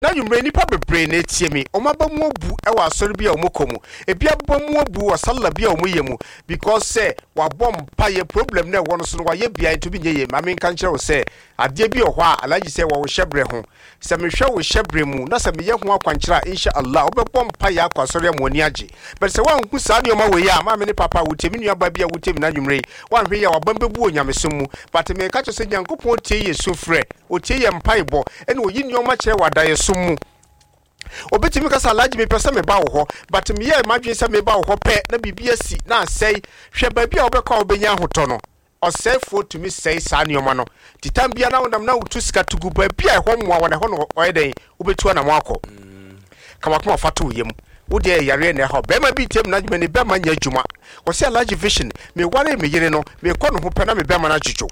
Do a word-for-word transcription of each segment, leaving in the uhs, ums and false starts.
na yumre nipa bebre na etie me omaba mu obu e wa asori bia omokomu e bia ba mu obu wa salla bia omoyemu because say wa bom pa ye problem na wo no so wa ye bia to bi nye ye ma me kan kire wo say ade bi o ho a alaji say wa wo hyebre ho se me hwe wo hyebre mu na se me ye ho akwankira insha Allah obebom pa ya kwasori amoni age but se wa hu sa ne o ma we ya ma me ne papa wo temi nua ba bia wo temi na yumre wa hwe ya wa bamba bu onyamesom mu but me ka cho se nyankopon tie ye sufre o tie ye mpaibo ene o yi nneoma kire wada ye mu obetimi kasa alaji me pese me ba wo ho but me ye madwen se me ba wo ho pe na bibia si na sei hwe ba bia obekwa obenya hoto no osefo tumi sei sa neoma no titambia na wonam na utu sika tugu ba bia ho moa wona ho no oyeden obetu na moakọ kama kuma fatu yem wode yare na ha be ma bi tem na dwuma ne be ma nya dwuma wo se alaji vision me ware me yire no me kọ no ho pe na me be ma na dwudwo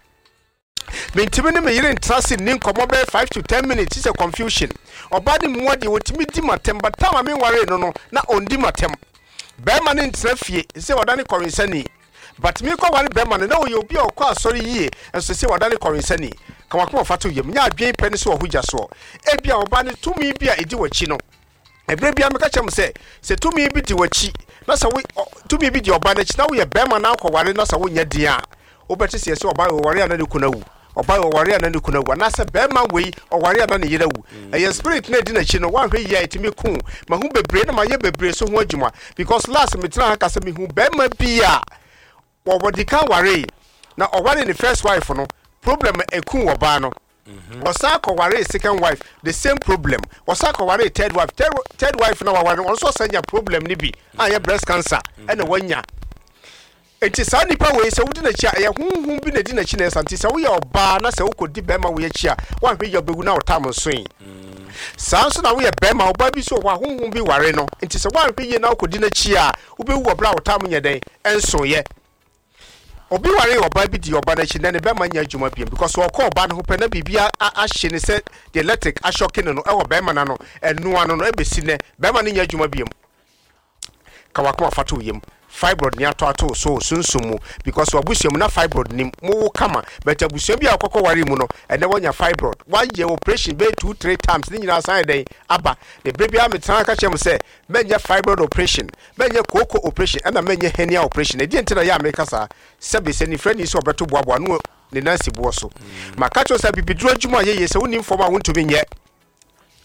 mentimi ne me yire ntrase ni nkomo be five to ten minutes is a confusion obadi muade wotimi di matem batama me ware no no na ondi matem be ma ne ntrafie se wadane korinsani but me ko ware be ma ne na oye obi okọ asori yie enso se wadane korinsani kama kuma fatu yem nya adwen pene se ohuja so e bia obane tumi bia edi wachi no ebre bia me ka chem se se tumi bi di wachi na sa we tumi bi di obane chi na we be ma na akọ ware na sa wo nya dia obeti se se oba ware ana ne kunawu oba ware ana ne kunawu na se be ma we ware ana ne yerewu e spirit na di na chi no wan hwe ya etimi ku ma hu bebre na ma ye bebre so ho adwuma because last me tira haka se me hu be ma bia wo body kan ware na oware ne first wife no problem eku oba no wasa ko ware second wife the same problem wasa ko ware third wife third, third wife na ware no so sanya problem ni bi anya breast cancer ene wanya enti sa nipa we se wudi na chi a ye hunhun bi na di na chi na santi se wo ye oba na se wo kodi be ma wo ye chi a wan hwe ye obegu na wo tam so yin sa so na wo ye be ma oba bi so wo hunhun bi ware no enti se wan hwe ye na wo kodi na chi a wo be wu obra wo tam nye den enso ye obi ware oba bi di oba na chi na ne be ma nya adwuma biem because wo ko oba no ho pe na bibia a hye ne se the electric a shocking no e wo be ma na no enu ano no e besi ne be ma ne nya adwuma biem kawa kuma fatu yem fibroid ni ato ato so sunsumu because wabusiam na fibroid ni mo kama but abusiam bi akokọ ware mu no ene wonya fibroid one year operation be two three times ni nyina san den aba the baby am tran ka chem say menye fibroid operation menye koko operation and menye hernia operation e di entina ya america sa sebe se ni friend is obeto boabo no ne nansi bo so maka cho sa bibidro adwuma ye ye se woni informa wonto bi nye